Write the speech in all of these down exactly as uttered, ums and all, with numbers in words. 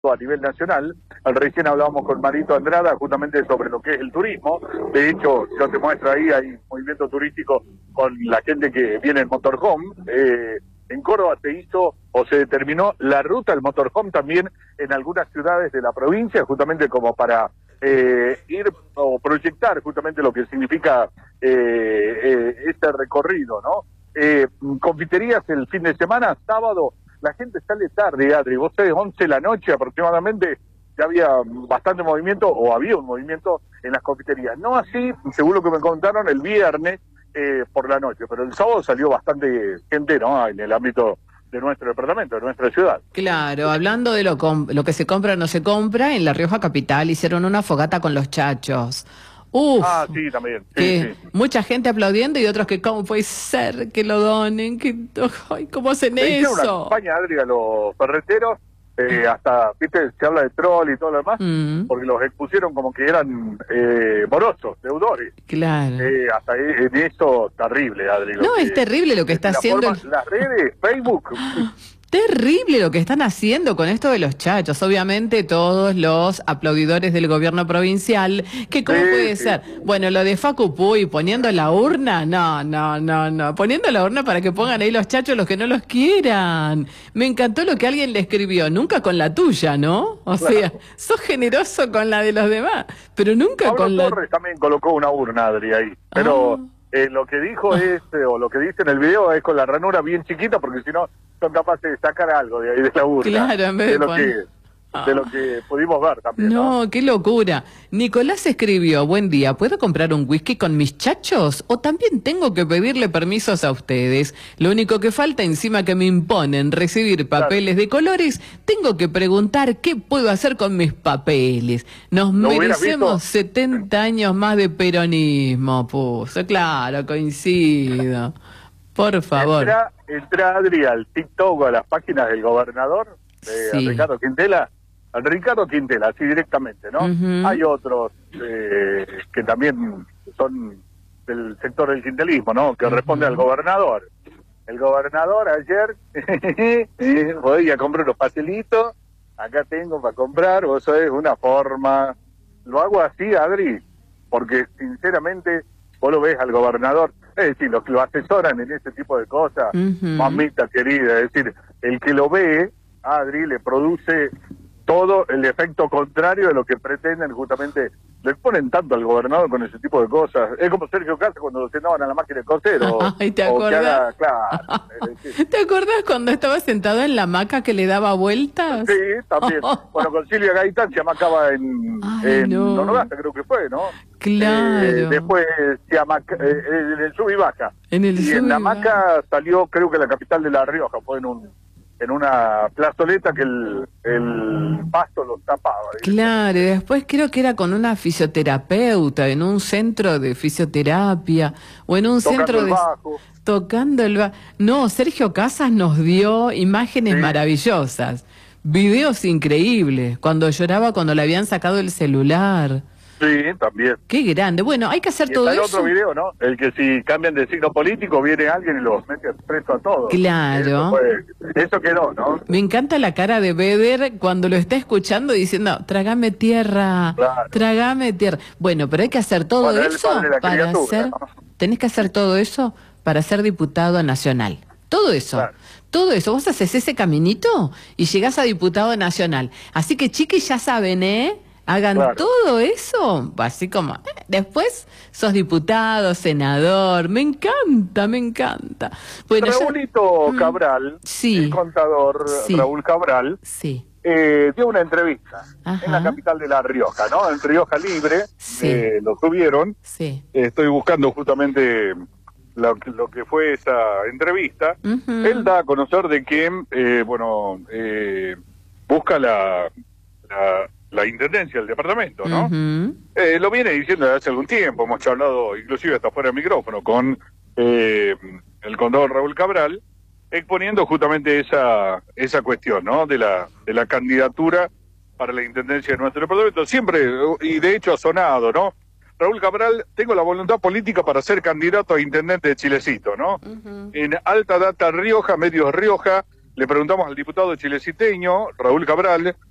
a nivel nacional. Recién hablábamos con Marito Andrada justamente sobre lo que es el turismo. De hecho, yo te muestro ahí, hay movimiento turístico con la gente que viene en motorhome. Eh, en Córdoba se hizo o se determinó la ruta del motorhome también en algunas ciudades de la provincia, justamente como para eh, ir o proyectar justamente lo que significa eh, eh, este recorrido, ¿no? Eh, confiterías el fin de semana, sábado, la gente sale tarde, Adri, vos sabés, once de la noche aproximadamente, ya había bastante movimiento, o había un movimiento en las confiterías. No así, según lo que me contaron, el viernes eh, por la noche, pero el sábado salió bastante gente, ¿no?, en el ámbito de nuestro departamento, de nuestra ciudad. Claro, hablando de lo, lo que se compra o no se compra, en La Rioja Capital hicieron una fogata con los chachos. Uf, ah, sí, también. Sí, que sí. Mucha gente aplaudiendo y otros que cómo puede ser que lo donen, que ay, cómo hacen Le hicieron eso. una campaña, Adri, a los ferreteros, eh, hasta, viste, se habla de troll y todo lo demás, mm. porque los expusieron como que eran eh, morosos, deudores. Claro. Eh, hasta en eso, terrible, Adri. No, que, es terrible lo que está haciendo. Forma, el... Las redes, Facebook... Terrible lo que están haciendo con esto de los chachos. Obviamente todos los aplaudidores del gobierno provincial, que cómo sí, puede sí. ser. Bueno, lo de Facu Puy poniendo la urna, no, no, no, no. Poniendo la urna para que pongan ahí los chachos los que no los quieran. Me encantó lo que alguien le escribió, nunca con la tuya, ¿no? O claro. sea, sos generoso con la de los demás, pero nunca Pablo con la... Torres también colocó una urna, Adri, ahí. Pero ah. eh, lo que dijo es, eh, o lo que dice en el video es con la ranura bien chiquita, porque si no... son capaces de sacar algo de ahí de la urna, claro, en vez de, de, lo poner... que, ah. de lo que pudimos ver también. No, no, qué locura. Nicolás escribió, buen día, ¿puedo comprar un whisky con mis chachos? ¿O también tengo que pedirle permisos a ustedes? Lo único que falta, encima que me imponen recibir papeles claro. de colores, tengo que preguntar qué puedo hacer con mis papeles. Nos merecemos setenta años más de peronismo, puso. Claro, coincido. Por favor. Entra, entra Adri al TikTok o a las páginas del gobernador, de sí. Ricardo Quintela, al Ricardo Quintela, así directamente, ¿no? Uh-huh. Hay otros eh, que también son del sector del quintelismo, ¿no? Que uh-huh. responde al gobernador. El gobernador ayer podía comprar unos pastelitos, acá tengo para comprar, vos sabés, una forma. Lo hago así, Adri, porque sinceramente vos lo ves al gobernador. Es decir, los que lo asesoran en ese tipo de cosas, uh-huh. mamita querida, es decir, el que lo ve, Adri, le produce todo el efecto contrario de lo que pretenden justamente, le ponen tanto al gobernador con ese tipo de cosas. Es como Sergio Casa cuando lo sentaban a la máquina de coser. O, Ay, ¿te acordás? Haga, claro, es decir, ¿te acordás cuando estaba sentado en la hamaca que le daba vueltas? Sí, también. Bueno, con Silvia Gaitán se amacaba en, Ay, en no. Nonogasta, creo que fue, ¿no? Claro. Eh, después se amaca, eh, en el sub y baja. En el y sub en la y hamaca baja. Salió, creo que la capital de La Rioja, fue en un en una plazoleta que el, el pasto lo tapaba. Claro, y después creo que era con una fisioterapeuta, en un centro de fisioterapia, o en un tocando centro el de... bajo. Tocando el bajo. No, Sergio Casas nos dio imágenes sí. maravillosas, videos increíbles, cuando lloraba cuando le habían sacado el celular. Sí, también. Qué grande. Bueno, hay que hacer y todo está el eso. otro video, ¿no? El que si cambian de signo político viene alguien y los mete preso a todos. Claro. Eso, fue, eso quedó, ¿no? Me encanta la cara de Beder cuando lo está escuchando diciendo, trágame tierra, claro. trágame tierra. Bueno, pero hay que hacer todo bueno, eso para ser... ¿no? Tenés que hacer todo eso para ser diputado nacional. Todo eso. Claro. Todo eso. Vos haces ese caminito y llegás a diputado nacional. Así que, chiquis, ya saben, ¿eh? Hagan claro. todo eso, así como, eh, después sos diputado, senador, me encanta, me encanta. Bueno, Raúlito ya... Cabral, sí. el contador sí. Raúl Cabral, sí. eh, dio una entrevista Ajá. en la capital de La Rioja, ¿no? En Rioja Libre, sí. eh, lo subieron, sí. eh, estoy buscando justamente lo, lo que fue esa entrevista. Uh-huh. Él da a conocer de que, eh, bueno, eh, busca la... la la intendencia del departamento, ¿no? Uh-huh. Eh, lo viene diciendo desde hace algún tiempo, hemos hablado inclusive hasta fuera del micrófono con eh, el contador Raúl Cabral, exponiendo justamente esa esa cuestión, ¿no? De la de la candidatura para la intendencia de nuestro departamento. Siempre, y de hecho ha sonado, ¿no? Raúl Cabral, tengo la voluntad política para ser candidato a intendente de Chilecito, ¿no? Uh-huh. En Alta Data Rioja, Medios Rioja, le preguntamos al diputado chileciteño, Raúl Cabral,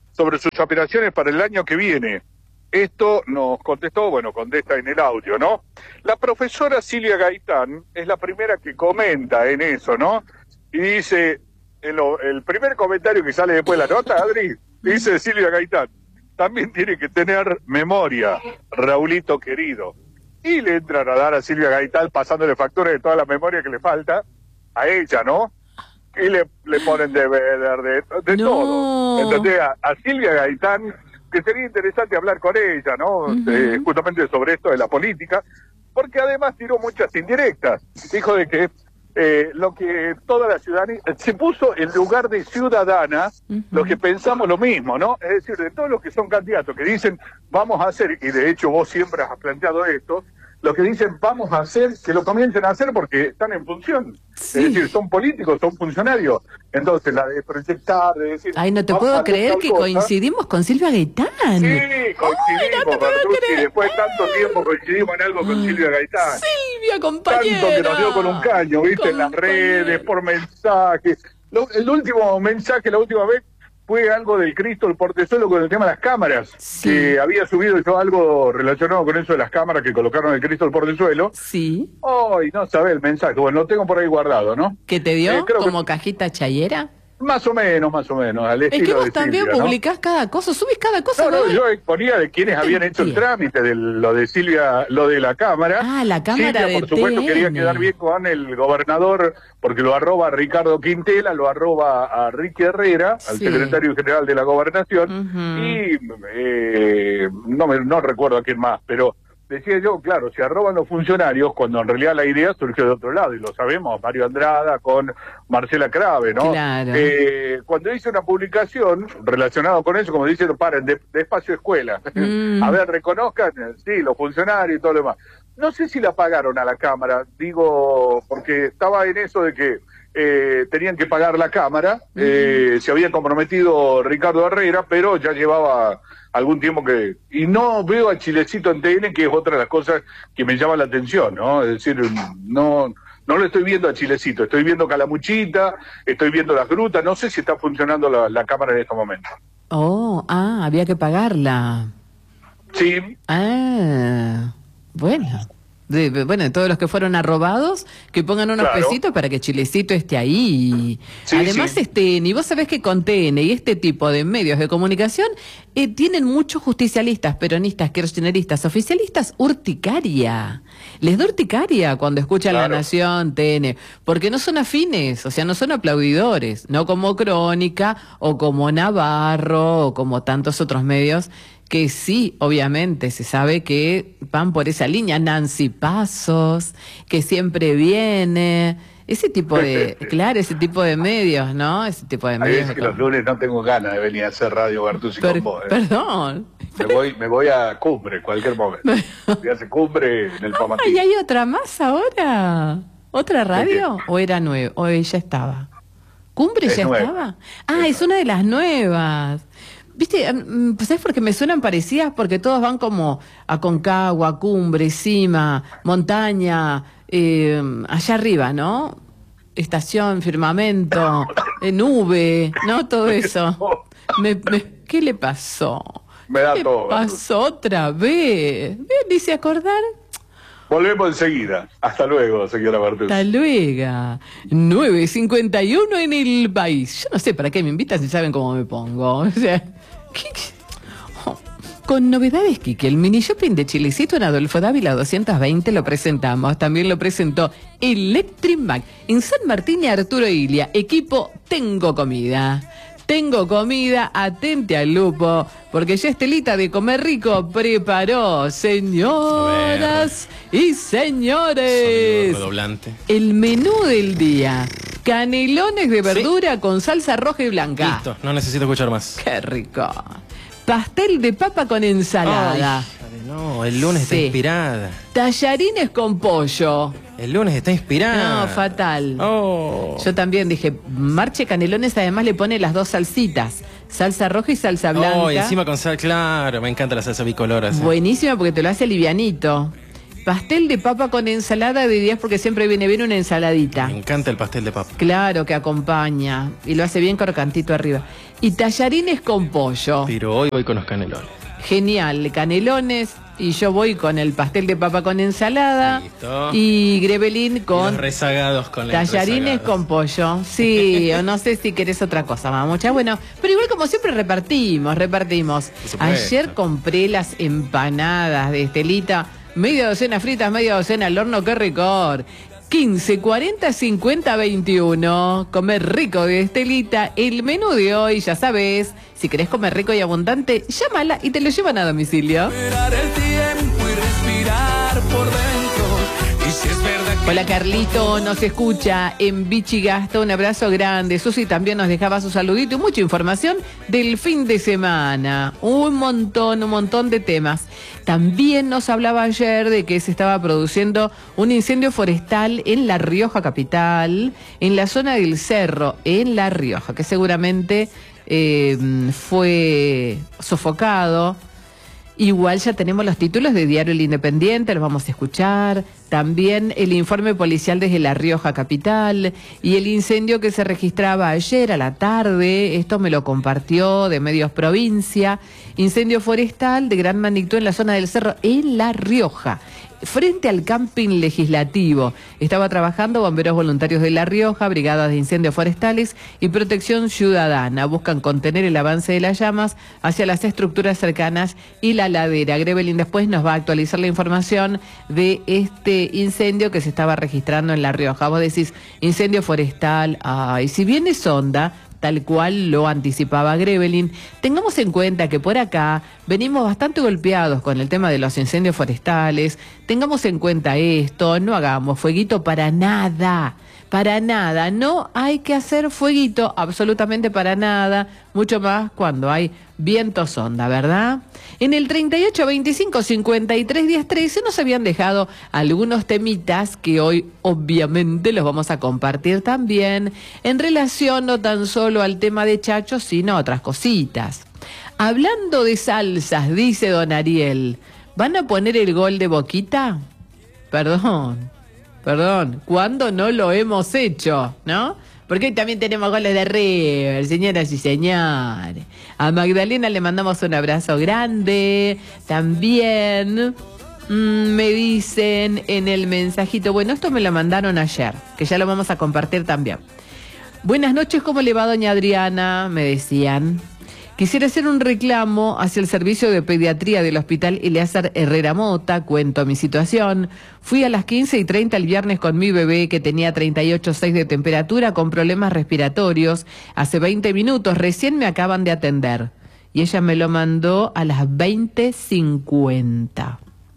sobre sus aspiraciones para el año que viene. Esto nos contestó, bueno, contesta en el audio, ¿no? La profesora Silvia Gaitán es la primera que comenta en eso, ¿no? Y dice, en lo, el primer comentario que sale después de la nota, Adri, dice Silvia Gaitán, también tiene que tener memoria, Raulito querido. Y le entran a dar a Silvia Gaitán pasándole factura de toda la memoria que le falta a ella, ¿no? Y le, le ponen de ver de, de no. todo. Entonces, a, a Silvia Gaitán, que sería interesante hablar con ella, ¿no? Uh-huh. eh, justamente sobre esto de la política, porque además tiró muchas indirectas. Dijo de que eh, lo que toda la ciudadanía se puso en lugar de ciudadana, uh-huh. Los que pensamos lo mismo, ¿no? Es decir, de todos los que son candidatos que dicen vamos a hacer, y de hecho vos siempre has planteado esto, los que dicen vamos a hacer, que lo comiencen a hacer porque están en función. Sí. Es decir, son políticos, son funcionarios. Entonces, la de proyectar, de decir... Ay, no te puedo creer que cosa. Coincidimos con Silvia Gaitán. Sí, coincidimos, no Bertucci, después de tanto tiempo coincidimos en algo con Silvia Gaitán. Silvia, compañera. Tanto que nos dio con un caño, ¿viste? Compañera. En las redes, por mensajes. Lo, el último mensaje, la última vez, fue algo del Cristo el Portezuelo con el tema de las cámaras, sí. Que había subido yo algo relacionado con eso de las cámaras que colocaron el Cristo el Portezuelo. Sí. Ay, no sabe el mensaje, bueno, lo tengo por ahí guardado, ¿no? ¿Qué te dio? Eh, ¿Como que... cajita chayera? Más o menos, más o menos. Al estilo es que vos de también Silvia, publicás, ¿no? Cada cosa, subís cada cosa. No, no, yo exponía de quienes habían hecho el trámite de lo de Silvia, lo de la Cámara. Ah, la Cámara Silvia, de por supuesto, T N. Quería quedar bien con el gobernador, porque lo arroba a Ricardo Quintela, lo arroba a Ricky Herrera, al sí. secretario general de la Gobernación, uh-huh. y eh, no, me, no recuerdo a quién más, pero... Decía yo, claro, se arroban los funcionarios cuando en realidad la idea surgió de otro lado, y lo sabemos, Mario Andrada con Marcela Crave, ¿no? Claro. Eh, cuando hice una publicación relacionada con eso, como dicen, paren, de, de espacio escuela. Mm. A ver, reconozcan, sí, los funcionarios y todo lo demás. No sé si la pagaron a la Cámara, digo, porque estaba en eso de que eh, tenían que pagar la Cámara, mm. eh, se había comprometido Ricardo Herrera, pero ya llevaba... algún tiempo que... Y no veo a Chilecito en T N, que es otra de las cosas que me llama la atención, ¿no? Es decir, no no lo estoy viendo a Chilecito, estoy viendo Calamuchita, estoy viendo Las Grutas, no sé si está funcionando la, la cámara en estos momentos. Oh, ah, había que pagarla. Sí. Ah, bueno... De, bueno, de todos los que fueron arrobados, que pongan unos claro. pesitos para que Chilecito esté ahí. Sí, además, sí. este, ni vos sabés que con T N y este tipo de medios de comunicación eh, tienen muchos justicialistas, peronistas, kirchneristas, oficialistas, urticaria. Les da urticaria cuando escuchan claro. La Nación, T N, porque no son afines, o sea, no son aplaudidores, no como Crónica o como Navarro o como tantos otros medios que sí, obviamente, se sabe que van por esa línea. Nancy Pasos, que siempre viene, ese tipo de, claro, ese tipo de medios, ¿no? Ese tipo de medios. Hay veces que los lunes no tengo ganas de venir a hacer radio Bertucci per, con vos. ¿eh? Perdón. Me voy, me voy a Cumbre en cualquier momento. Voy a hacer Cumbre en el Pamatín. ¿Y hay otra más ahora? ¿Otra radio? ¿O era nueva? ¿O ya estaba? ¿Cumbre es ya nueva. Estaba? Ah, es, es una de las nuevas. Viste, ¿sabes por qué me suenan parecidas? Porque todos van como a Concagua, Cumbre, Cima, Montaña, eh, allá arriba, ¿no? Estación, Firmamento, eh, Nube, ¿no? Todo eso. Me, me, ¿Qué le pasó? Me da ¿Qué todo. ¿Qué pasó otra vez? ¿Me dice acordar? Volvemos enseguida. Hasta luego, señora Bertucci. Hasta luego. nueve cincuenta y uno en el país. Yo no sé para qué me invitan si saben cómo me pongo. O sea, ¿qué, qué? Oh. Con novedades, Kike, el mini shopping de Chilecito en Adolfo Dávila doscientos veinte lo presentamos. También lo presentó Electrimac en San Martín y Arturo Ilia. Equipo Tengo Comida. Tengo comida, atente al lupo, porque ya Estelita de Comer Rico preparó, señoras y señores, el menú del día. Canelones de verdura sí. con salsa roja y blanca. Listo, no necesito escuchar más. Qué rico. Pastel de papa con ensalada. Ay, no, el lunes sí. está inspirada. Tallarines con pollo. El lunes está inspirada. No, fatal. Oh. Yo también dije, Marche Canelones además le pone las dos salsitas, salsa roja y salsa blanca. Oh, y encima con sal, claro, me encanta la salsa bicolor. Buenísima porque te lo hace livianito. Pastel de papa con ensalada de diez porque siempre viene bien una ensaladita. Me encanta el pastel de papa. Claro, que acompaña y lo hace bien crocantito arriba. Y tallarines con pollo. Pero hoy voy con los canelones. Genial, canelones. Y yo voy con el pastel de papa con ensalada. Listo. Y Grevelin con... Y los rezagados con la tallarines con pollo. Sí, o no sé si querés otra cosa, mamucha. Bueno, pero igual como siempre repartimos, repartimos. Ayer compré las empanadas de Estelita. Media docena fritas, media docena al horno, qué ricor. quince, cuarenta, cincuenta, veintiuno. Comer rico de Estelita. El menú de hoy, ya sabes. Si querés comer rico y abundante, llámala y te lo llevan a domicilio. Esperar el tiempo y respirar por dentro. Y si es verdad que... Hola Carlito, nos escucha en Bichigasta, un abrazo grande. Susi también nos dejaba su saludito y mucha información del fin de semana. Un montón, un montón de temas. También nos hablaba ayer de que se estaba produciendo un incendio forestal en La Rioja capital, en la zona del Cerro, en La Rioja, que seguramente eh, fue sofocado. Igual ya tenemos los títulos de Diario El Independiente, los vamos a escuchar. También el informe policial desde La Rioja capital y el incendio que se registraba ayer a la tarde. Esto me lo compartió de Medios Provincia. Incendio forestal de gran magnitud en la zona del Cerro, en La Rioja, frente al camping legislativo. Estaba trabajando bomberos voluntarios de La Rioja, brigadas de incendios forestales y protección ciudadana. Buscan contener el avance de las llamas hacia las estructuras cercanas y la ladera. Grevelin después nos va a actualizar la información de este incendio que se estaba registrando en La Rioja. Vos decís, incendio forestal, ay, si bien es onda, tal cual lo anticipaba Grevelin, tengamos en cuenta que por acá venimos bastante golpeados con el tema de los incendios forestales. Tengamos en cuenta esto, no hagamos fueguito para nada, para nada, no hay que hacer fueguito absolutamente para nada, mucho más cuando hay vientos onda, ¿verdad? En el treinta y ocho, veinticinco, cincuenta y tres, diez, trece nos habían dejado algunos temitas que hoy obviamente los vamos a compartir también en relación no tan solo al tema de Chacho, sino a otras cositas. Hablando de salsas, dice don Ariel, ¿van a poner el gol de Boquita? Perdón, perdón, ¿cuándo no lo hemos hecho, no? Porque hoy también tenemos goles de River, señoras y señores. A Magdalena le mandamos un abrazo grande. También mmm, me dicen en el mensajito, bueno, esto me lo mandaron ayer, que ya lo vamos a compartir también. Buenas noches, ¿cómo le va doña Adriana? Me decían. Quisiera hacer un reclamo hacia el servicio de pediatría del Hospital Eleazar Herrera Mota. Cuento mi situación. Fui a las quince y treinta el viernes con mi bebé que tenía treinta y ocho punto seis de temperatura con problemas respiratorios. Hace veinte minutos recién me acaban de atender. Y ella me lo mandó a las veinte cincuenta.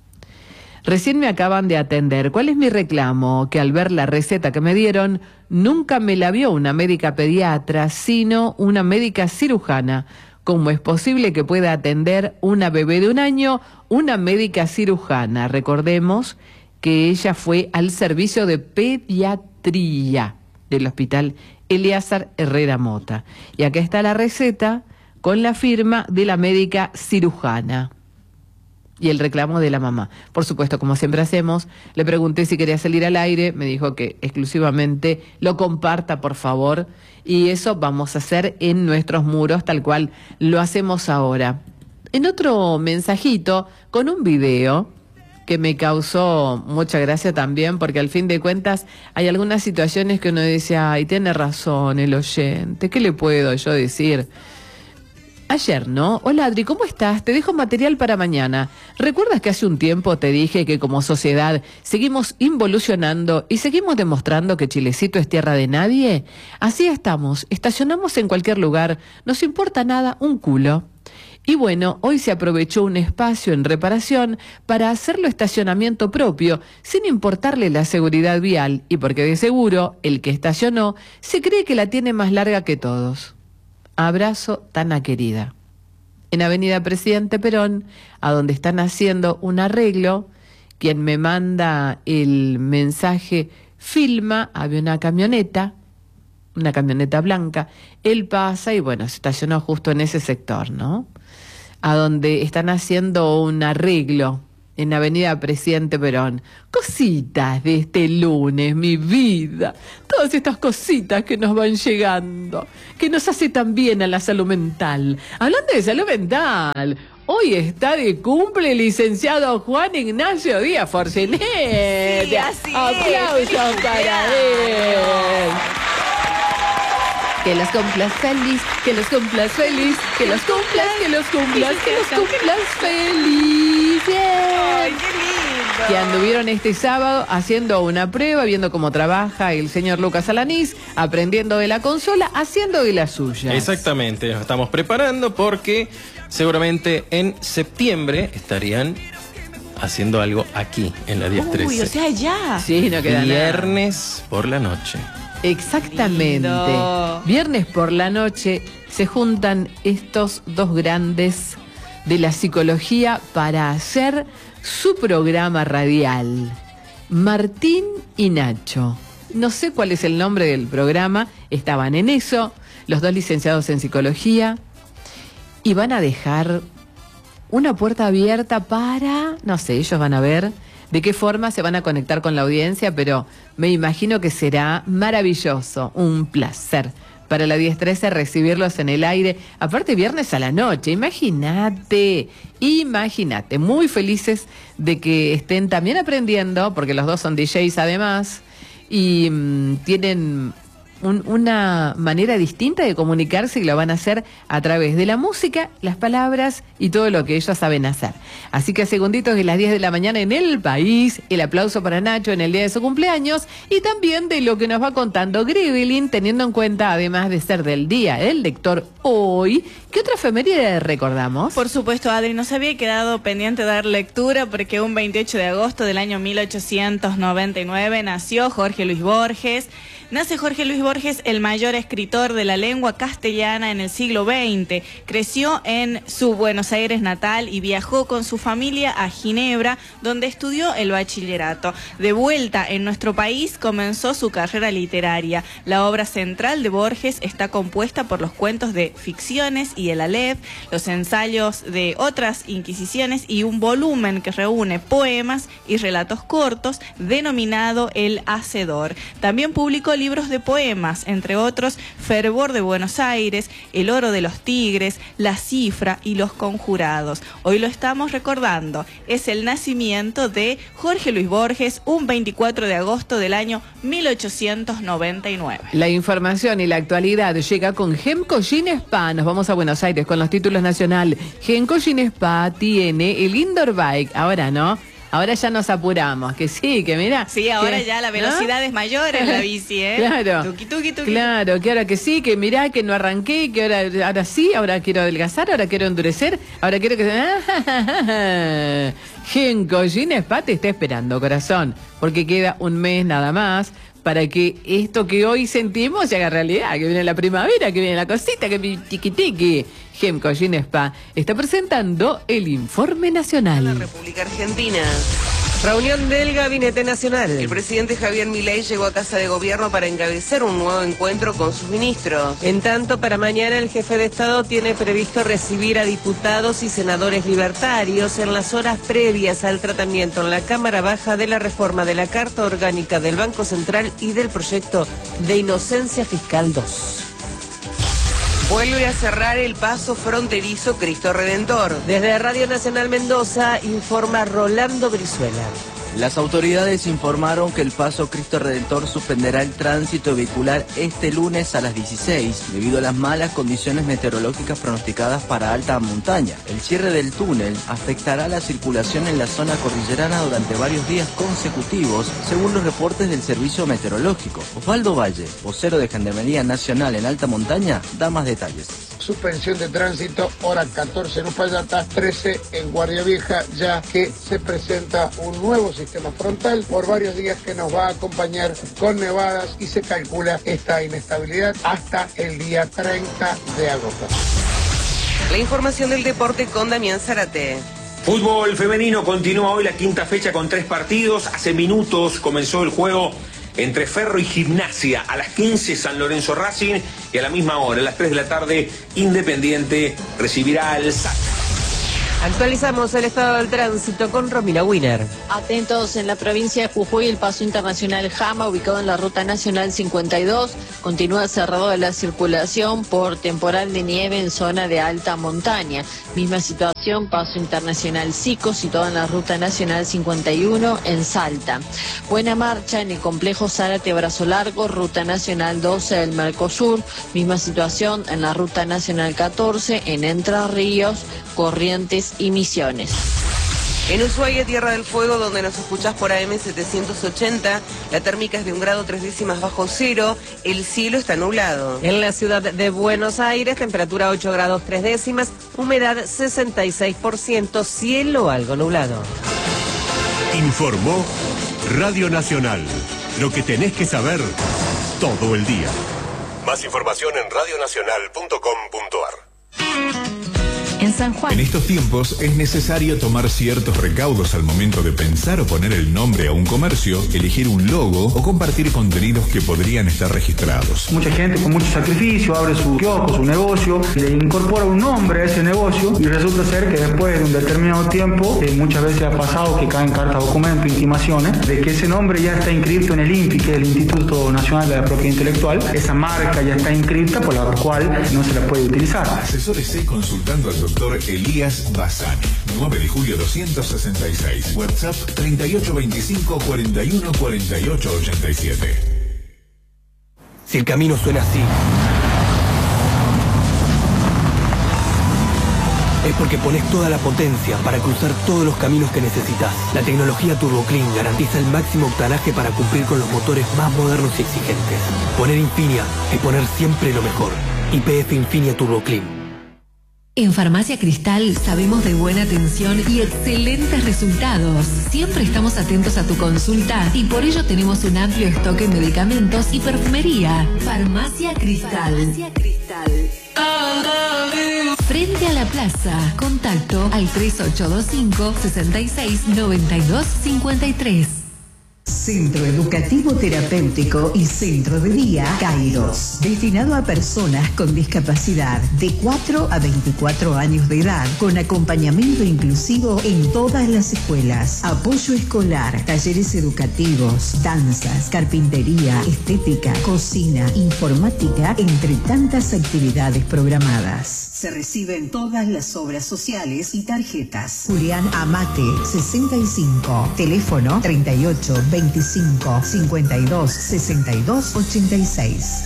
Recién me acaban de atender. ¿Cuál es mi reclamo? Que al ver la receta que me dieron, nunca me la vio una médica pediatra, sino una médica cirujana. ¿Cómo es posible que pueda atender una bebé de un año una médica cirujana? Recordemos que ella fue al servicio de pediatría del Hospital Eleazar Herrera Mota. Y acá está la receta con la firma de la médica cirujana. Y el reclamo de la mamá. Por supuesto, como siempre hacemos, le pregunté si quería salir al aire, me dijo que exclusivamente lo comparta, por favor, y eso vamos a hacer en nuestros muros, tal cual lo hacemos ahora. En otro mensajito, con un video que me causó mucha gracia también, porque al fin de cuentas hay algunas situaciones que uno dice, ay, tiene razón el oyente, ¿qué le puedo yo decir? Ayer, ¿no? Hola Adri, ¿cómo estás? Te dejo material para mañana. ¿Recuerdas que hace un tiempo te dije que como sociedad seguimos involucionando y seguimos demostrando que Chilecito es tierra de nadie? Así estamos, estacionamos en cualquier lugar, nos importa nada un culo. Y bueno, hoy se aprovechó un espacio en reparación para hacerlo estacionamiento propio, sin importarle la seguridad vial, y porque de seguro el que estacionó se cree que la tiene más larga que todos. Abrazo, Tana querida. En Avenida Presidente Perón, a donde están haciendo un arreglo, quien me manda el mensaje filma, había una camioneta, una camioneta blanca, él pasa y bueno, se estacionó justo en ese sector, ¿no? A donde están haciendo un arreglo en Avenida Presidente Perón. Cositas de este lunes, mi vida. Todas estas cositas que nos van llegando, que nos hace tan bien a la salud mental. Hablando de salud mental, hoy está de cumple el licenciado Juan Ignacio Díaz Forcenet. Sí, así Aplausos es. para él. Que los cumplas feliz, que los cumplas feliz, que los cumplas, que los cumplas, que los cumplas feliz. Ay, qué lindo. Que anduvieron este sábado haciendo una prueba, viendo cómo trabaja el señor Lucas Alanís, aprendiendo de la consola, haciendo de la suya. Exactamente, nos estamos preparando porque seguramente en septiembre estarían haciendo algo aquí en la diez trece. Uy, o sea, ya. Sí, no queda nada. Viernes por la noche. Exactamente. Lindo. Viernes por la noche se juntan estos dos grandes de la psicología para hacer su programa radial. Martín y Nacho. No sé cuál es el nombre del programa, estaban en eso, los dos licenciados en psicología, y van a dejar una puerta abierta para, no sé, ellos van a ver de qué forma se van a conectar con la audiencia, pero me imagino que será maravilloso, un placer para la diez trece recibirlos en el aire, aparte viernes a la noche, imagínate, imagínate, muy felices de que estén también aprendiendo, porque los dos son D Js además, y mmm, tienen un, una manera distinta de comunicarse y lo van a hacer a través de la música, las palabras y todo lo que ellos saben hacer. Así que a segunditos de las diez de la mañana en el país, el aplauso para Nacho en el día de su cumpleaños y también de lo que nos va contando Grevelin, teniendo en cuenta, además de ser del Día del Lector hoy, ¿qué otra efeméride recordamos? Por supuesto, Adri, nos había quedado pendiente dar lectura porque un veintiocho de agosto del año mil ochocientos noventa y nueve nació Jorge Luis Borges. Nace Jorge Luis Borges, el mayor escritor de la lengua castellana en el siglo veinte. Creció en su Buenos Aires natal y viajó con su familia a Ginebra, donde estudió el bachillerato. De vuelta en nuestro país, comenzó su carrera literaria. La obra central de Borges está compuesta por los cuentos de Ficciones y El Aleph, los ensayos de otras inquisiciones y un volumen que reúne poemas y relatos cortos denominado El Hacedor. También publicó libros de poemas, entre otros Fervor de Buenos Aires, El Oro de los Tigres, La Cifra y Los Conjurados. Hoy lo estamos recordando. Es el nacimiento de Jorge Luis Borges, un veinticuatro de agosto del año mil ochocientos noventa y nueve. La información y la actualidad llega con Gemco Ginespa. Nos vamos a Buenos Aires con los títulos nacional. Gemco Ginespa tiene el indoor bike. Ahora no. Ahora ya nos apuramos, que sí, que mira. Sí, ahora que, ya la velocidad ¿no? es mayor en la bici, ¿eh? Claro. Tuki, tuki, tuki. Claro, que ahora que sí, que mirá, que no arranqué, que ahora, ahora sí, ahora quiero adelgazar, ahora quiero endurecer, ahora quiero que... Genco Ginespa te está esperando, corazón, porque queda un mes nada más para que esto que hoy sentimos se haga realidad, que viene la primavera, que viene la cosita, que viene tiqui tiqui. Gemco Ginespa está presentando el Informe Nacional. La República Argentina. Reunión del Gabinete Nacional. El presidente Javier Milei llegó a Casa de Gobierno para encabezar un nuevo encuentro con sus ministros. En tanto, para mañana el jefe de Estado tiene previsto recibir a diputados y senadores libertarios en las horas previas al tratamiento en la Cámara Baja de la reforma de la Carta Orgánica del Banco Central y del proyecto de Inocencia Fiscal dos. Vuelve a cerrar el paso fronterizo Cristo Redentor. Desde Radio Nacional Mendoza informa Rolando Brizuela. Las autoridades informaron que el paso Cristo Redentor suspenderá el tránsito vehicular este lunes a las dieciséis debido a las malas condiciones meteorológicas pronosticadas para alta montaña. El cierre del túnel afectará la circulación en la zona cordillerana durante varios días consecutivos, según los reportes del Servicio Meteorológico. Osvaldo Valle, vocero de Gendarmería Nacional en alta montaña, da más detalles. Suspensión de tránsito, hora catorce en Uspallata, trece en Guardia Vieja, ya que se presenta un nuevo sistema frontal por varios días que nos va a acompañar con nevadas y se calcula esta inestabilidad hasta el día treinta de agosto. La información del deporte con Damián Zárate. Fútbol femenino continúa hoy la quinta fecha con tres partidos. Hace minutos comenzó el juego entre Ferro y Gimnasia. A las quince San Lorenzo Racing y a la misma hora, a las tres de la tarde, Independiente recibirá al S A C. Actualizamos el estado del tránsito con Romina Wiener. Atentos, en la provincia de Jujuy, el paso internacional Jama, ubicado en la ruta nacional cincuenta y dos, continúa cerrado de la circulación por temporal de nieve en zona de alta montaña. Misma situación, paso internacional Sico, situado en la ruta nacional cincuenta y uno en Salta. Buena marcha en el complejo Zárate Brazo Largo, ruta nacional doce del Mercosur. Misma situación en la ruta nacional catorce en Entre Ríos, Corrientes y Misiones. En Ushuaia, Tierra del Fuego, donde nos escuchás por A M setecientos ochenta, la térmica es de un grado tres décimas bajo cero, el cielo está nublado. En la ciudad de Buenos Aires, temperatura ocho grados tres décimas, humedad sesenta y seis por ciento, cielo algo nublado. Informó Radio Nacional, lo que tenés que saber todo el día. Más información en radio nacional punto com punto ar. En San Juan. En estos tiempos es necesario tomar ciertos recaudos al momento de pensar o poner el nombre a un comercio, elegir un logo o compartir contenidos que podrían estar registrados. Mucha gente con mucho sacrificio abre su kiosco, su negocio, le incorpora un nombre a ese negocio y resulta ser que después de un determinado tiempo, eh, muchas veces ha pasado que caen cartas, documentos, intimaciones, de que ese nombre ya está inscrito en el I N P I, que es el Instituto Nacional de la Propiedad Intelectual. Esa marca ya está inscrita, por la cual no se la puede utilizar. Asesórese consultando al doctor Doctor Elías Bassani, nueve de julio doscientos sesenta y seis, WhatsApp treinta y ocho veinticinco cuarenta y uno cuarenta y ocho ochenta y siete. Si el camino suena así, es porque pones toda la potencia para cruzar todos los caminos que necesitas. La tecnología Turbo Clean garantiza el máximo octanaje para cumplir con los motores más modernos y exigentes. Poner Infinia es poner siempre lo mejor. Y P F Infinia Turbo Clean. En Farmacia Cristal sabemos de buena atención y excelentes resultados. Siempre estamos atentos a tu consulta y por ello tenemos un amplio stock en medicamentos y perfumería. Farmacia Cristal. Farmacia Cristal. Frente a la plaza. Contacto al tres ocho dos cinco, seis seis, nueve dos cinco tres. Centro Educativo Terapéutico y Centro de Día Kairos, destinado a personas con discapacidad de cuatro a veinticuatro años de edad, con acompañamiento inclusivo en todas las escuelas, apoyo escolar, talleres educativos, danzas, carpintería, estética, cocina, informática, entre tantas actividades programadas. Se reciben todas las obras sociales y tarjetas. Julián Amate, sesenta y cinco, teléfono treinta y ocho veinticinco cincuenta y dos sesenta y dos ochenta y seis.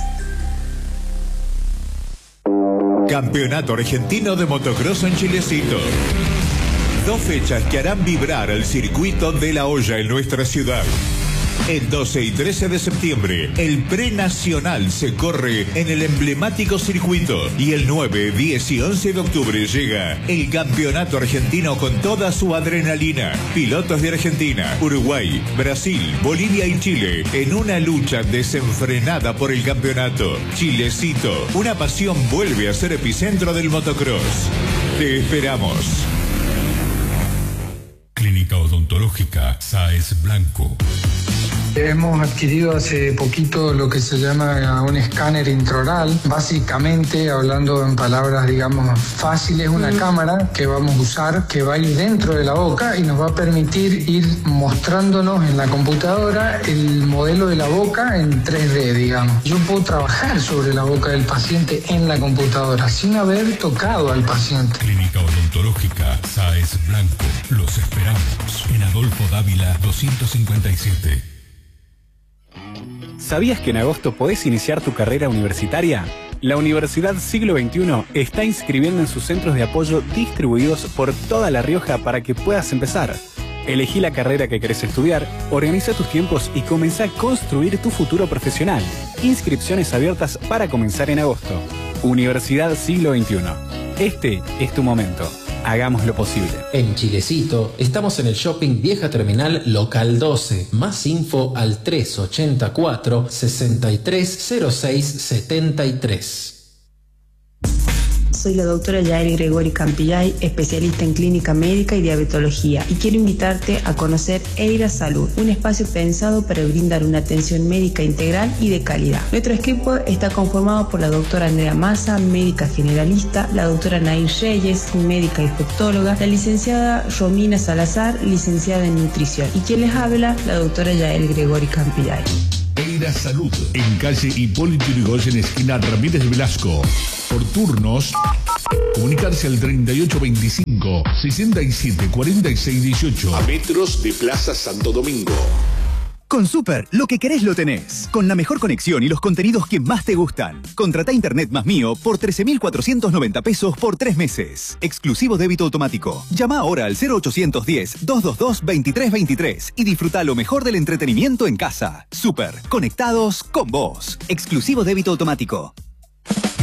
Campeonato Argentino de Motocross en Chilecito. Dos fechas que harán vibrar al circuito de La Hoya en nuestra ciudad. El doce y trece de septiembre, el prenacional se corre en el emblemático circuito. Y el nueve, diez y once de octubre llega el campeonato argentino con toda su adrenalina. Pilotos de Argentina, Uruguay, Brasil, Bolivia y Chile en una lucha desenfrenada por el campeonato. Chilecito, una pasión vuelve a ser epicentro del motocross. Te esperamos. Clínica Odontológica Sáez Blanco. Hemos adquirido hace poquito lo que se llama un escáner intraoral. Básicamente, hablando en palabras, digamos, fáciles, una mm. cámara que vamos a usar, que va a ir dentro de la boca y nos va a permitir ir mostrándonos en la computadora el modelo de la boca en tres D, digamos. Yo puedo trabajar sobre la boca del paciente en la computadora sin haber tocado al paciente. Clínica Odontológica Sáez Blanco. Los esperamos en Adolfo Dávila doscientos cincuenta y siete. ¿Sabías que en agosto podés iniciar tu carrera universitaria? La Universidad Siglo veintiuno está inscribiendo en sus centros de apoyo distribuidos por toda La Rioja para que puedas empezar. Elegí la carrera que querés estudiar, organiza tus tiempos y comenzá a construir tu futuro profesional. Inscripciones abiertas para comenzar en agosto. Universidad Siglo veintiuno. Este es tu momento. Hagamos lo posible. En Chilecito estamos en el Shopping Vieja Terminal Local doce. Más info al tres ochenta y cuatro, sesenta y tres cero seis setenta y tres. soy la doctora Yael Gregori Campillay, especialista en clínica médica y diabetología, y quiero invitarte a conocer Eira Salud, un espacio pensado para brindar una atención médica integral y de calidad. Nuestro equipo está conformado por la doctora Andrea Massa, médica generalista, la doctora Nair Reyes, médica infectóloga, la licenciada Romina Salazar, licenciada en nutrición, y quien les habla, la doctora Yael Gregori Campillay. Eira Salud, en calle Hipólito Yrigoyen, esquina Ramírez Velasco. Por turnos, comunicarse al treinta y ocho veinticinco, sesenta y siete cuarenta y seis dieciocho. A metros de Plaza Santo Domingo. Con Super, lo que querés lo tenés. Con la mejor conexión y los contenidos que más te gustan. Contratá Internet más mío por trece mil cuatrocientos noventa pesos por tres meses. Exclusivo débito automático. Llama ahora al cero ochocientos diez, doscientos veintidós, veintitrés veintitrés y disfruta lo mejor del entretenimiento en casa. Super, conectados con vos. Exclusivo débito automático.